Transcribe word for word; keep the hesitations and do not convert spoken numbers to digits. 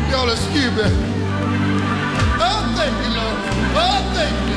Y'all excuse me. Oh, thank you, Lord. Oh, thank you.